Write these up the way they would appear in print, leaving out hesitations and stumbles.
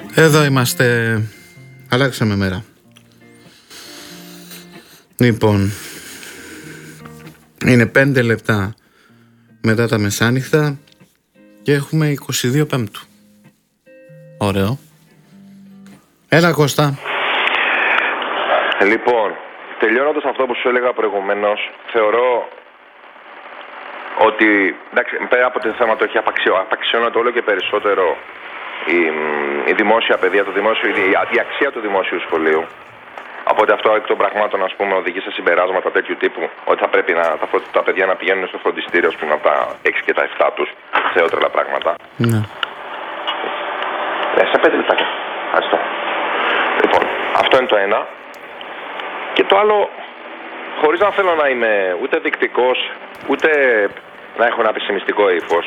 Εδώ είμαστε. Αλλάξαμε μέρα. Λοιπόν, είναι 5 λεπτά μετά τα μεσάνυχτα και έχουμε 22 Πέμπτου. Ωραίο. Έλα Κώστα. Λοιπόν, τελειώνοντας αυτό που σου έλεγα προηγουμένως, θεωρώ ότι, εντάξει, πέρα από το θέμα το έχει απαξιώνεται όλο και περισσότερο η δημόσια παιδεία, η αξία του δημόσιου σχολείου. Οπότε αυτό εκ των πραγμάτων, ας πούμε, οδηγεί σε συμπεράσματα τέτοιου τύπου ότι θα πρέπει τα παιδιά να πηγαίνουν στο φροντιστήριο, ας πούμε, από τα 6 και τα 7 τους, θεότρελα πράγματα. Ναι. Σε 5 λεπτά. Ευχαριστώ. Λοιπόν, αυτό είναι το ένα. Και το άλλο, χωρίς να θέλω να είμαι ούτε δεικτικός, ούτε να έχω ένα πεσημιστικό ύφος.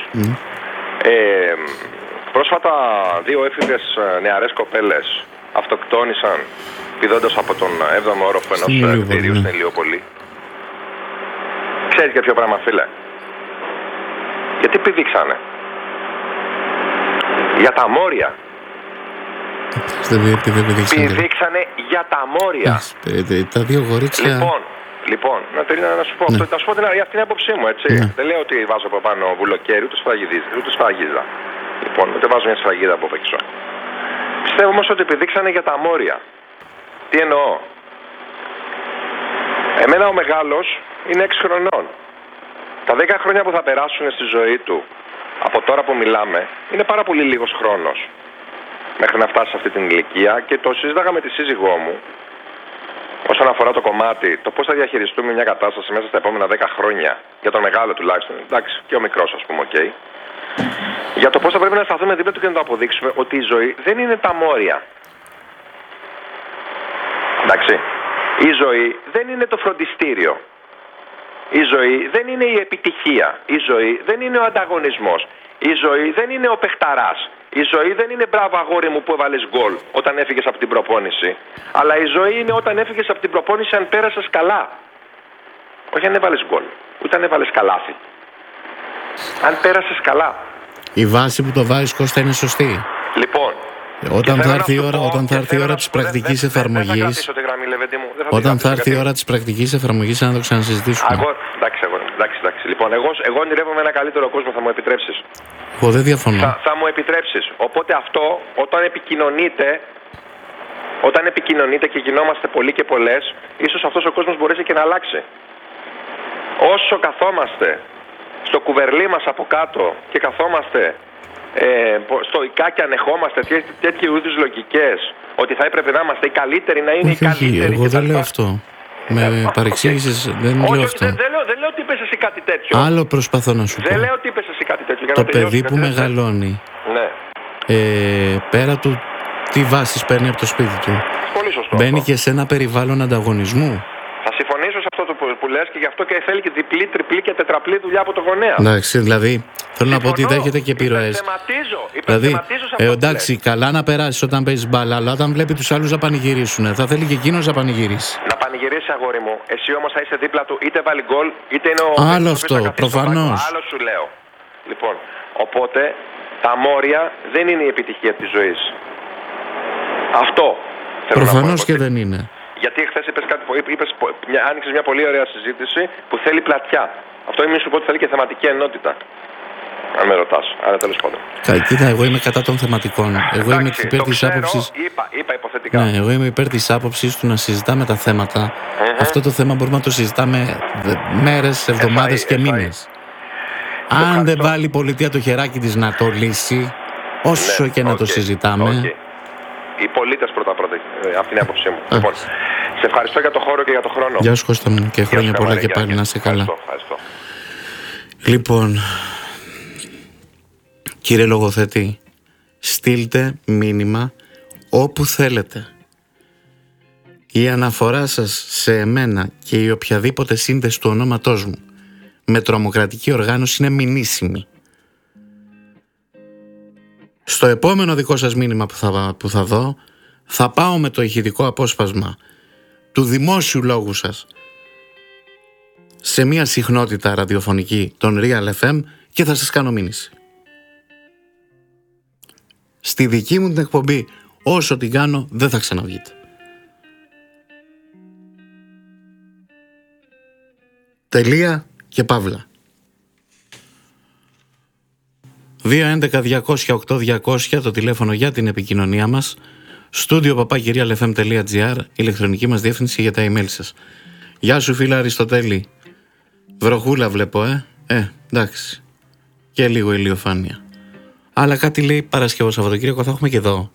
Πρόσφατα 2 έφηβες νεαρές κοπέλες αυτοκτόνησαν πηδώντας από τον 7ο όροφο ενός κτηρίου στην Ηλιούπολη. Ξέρεις για ποιο πράγμα, φίλε? Γιατί πηδήξανε? Για τα μόρια. Πηδήξανε για τα μόρια. Τα 2 γορίτσια. Λοιπόν, να σου πω αυτό, θα σου πω αυτή την άποψή μου, έτσι. Δεν λέω ότι βάζω από πάνω βουλοκαίρι, ούτε σφραγίδα. Λοιπόν, ούτε βάζω μια σφραγίδα από έξω. Πιστεύω όμως ότι πηδήξανε για τα μόρια. Τι εννοώ? Εμένα ο μεγάλος είναι 6 χρονών. Τα 10 χρόνια που θα περάσουν στη ζωή του από τώρα που μιλάμε είναι πάρα πολύ λίγος χρόνος μέχρι να φτάσει σε αυτή την ηλικία, και το συζήταγα με τη σύζυγό μου όσον αφορά το κομμάτι, το πώς θα διαχειριστούμε μια κατάσταση μέσα στα επόμενα 10 χρόνια, για τον μεγάλο τουλάχιστον, εντάξει, και ο μικρός, ας πούμε, ok, για το πώς θα πρέπει να σταθούμε δίπλα του και να το αποδείξουμε ότι η ζωή δεν είναι τα μόρια. Εντάξει, η ζωή δεν είναι το φροντιστήριο. Η ζωή δεν είναι η επιτυχία. Η ζωή δεν είναι ο ανταγωνισμός. Η ζωή δεν είναι ο παιχταράς. Η ζωή δεν είναι μπράβο αγόρι μου που έβαλες γκολ όταν έφυγες από την προπόνηση. Αλλά η ζωή είναι όταν έφυγες από την προπόνηση αν πέρασες καλά. Όχι αν έβαλες γκολ, ούτε αν έβαλες καλάθι. Αν πέρασες καλά. Η βάση που το βάζεις, Κώστα, είναι σωστή. Λοιπόν, όταν θα έρθει η ώρα της πρακτικής εφαρμογής, όταν θα έρθει η ώρα της πρακτικής εφαρμογής, να το ξανασυζητήσουμε. Εντάξει. Λοιπόν, εγώ ονειρεύομαι ένα καλύτερο κόσμο, θα μου επιτρέψεις? Εγώ δεν διαφωνώ. Θα μου επιτρέψεις. Οπότε αυτό, όταν επικοινωνείτε και γινόμαστε πολλοί και πολλές, ίσως αυτός ο κόσμος μπορέσει και να αλλάξει. Όσο καθόμαστε στο κουβερλί μας από κάτω και καθόμαστε στοικά και ανεχόμαστε τέτοιου είδους λογικές, ότι θα έπρεπε να είμαστε οι καλύτεροι, να είναι οι καλύτεροι. Εγώ δεν λέω αυτό. Με παρεξήγησες, δεν λέω αυτό. Δεν λέω ότι είπες εσύ κάτι τέτοιο. Άλλο προσπαθώ να σου πω. Δεν λέω ότι είπες εσύ κάτι τέτοιο. Το παιδί που μεγαλώνει, πέρα του τι βάσεις παίρνει από το σπίτι του, πολύ σωστό, μπαίνει και σε ένα περιβάλλον ανταγωνισμού. Θα συμφωνήσω σε αυτό που λες, και γι' αυτό και θέλει και διπλή, τριπλή και τετραπλή δουλειά από το γονέα. Εντάξει, δηλαδή θέλω να πω ότι δέχεται και επιρροές. Δηλαδή, εντάξει, καλά να περάσεις όταν παίζεις μπάλα, αλλά όταν βλέπει τους άλλους να πανηγυρίσουν, θα θέλει και εκείνος να πανηγυρίσει. Να πανηγυρίσει, αγόρι μου. Εσύ όμως θα είσαι δίπλα του, είτε βάλει γκολ, είτε είναι ο. Άλλο αυτό, προφανώς. Άλλο σου λέω. Λοιπόν, οπότε τα μόρια δεν είναι η επιτυχία της ζωής. Αυτό. Προφανώς και δεν είναι. Γιατί χθες άνοιξες μια πολύ ωραία συζήτηση που θέλει πλατιά. Αυτό μην σου πω ότι θέλει και θεματική ενότητα. Αν με ρωτάς. Άρα τέλος πάντων. Κοίτα, εγώ είμαι κατά των θεματικών. Εγώ είμαι υπέρ της άποψης. Είπα υποθετικά. Ναι, εγώ είμαι υπέρ της άποψης του να συζητάμε τα θέματα. Αυτό το θέμα μπορούμε να το συζητάμε μέρες, εβδομάδες και μήνες. Αν δεν βάλει η πολιτεία το χεράκι της να το λύσει, όσο και να το συζητάμε. Οι πολίτες πρώτα, αυτή είναι η άποψή μου. Λοιπόν, σε ευχαριστώ για το χώρο και για το χρόνο. Γεια σου Κώστα μου, και χρόνια πολλά και πάλι, να είσαι καλά. Ευχαριστώ. Λοιπόν, κύριε λογοθέτη, στείλτε μήνυμα όπου θέλετε. Η αναφορά σας σε εμένα και η οποιαδήποτε σύνδεση του ονόματός μου με τρομοκρατική οργάνωση είναι μηνύσιμη. Στο επόμενο δικό σας μήνυμα που θα δω, θα πάω με το ηχητικό απόσπασμα του δημόσιου λόγου σας σε μια συχνότητα ραδιοφωνική, των Real FM, και θα σας κάνω μήνυση. Στη δική μου την εκπομπή, όσο την κάνω δεν θα ξαναβγείτε. Τελεία και παύλα. 2.11.200.8.200 το τηλέφωνο για την επικοινωνία μας. studio@realfm.gr, ηλεκτρονική μας διεύθυνση για τα email σας. Γεια σου φίλα Αριστοτέλη. Βροχούλα βλέπω, εντάξει. Και λίγο ηλιοφάνεια. Αλλά κάτι λέει Παρασκευό Σαββατοκύριακο θα έχουμε και εδώ.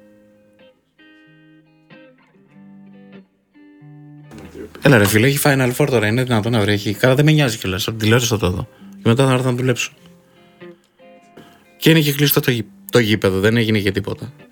Έλα ρε φίλε, έχει Final Four τώρα, είναι δυνατόν να βρέχει. Καλά δεν με νοιάζει κιόλας, από την τηλεόραση θα το δω. Και μετά θα έρθω να δουλέψω. Και είναι και κλειστό το γήπεδο, δεν έγινε και τίποτα.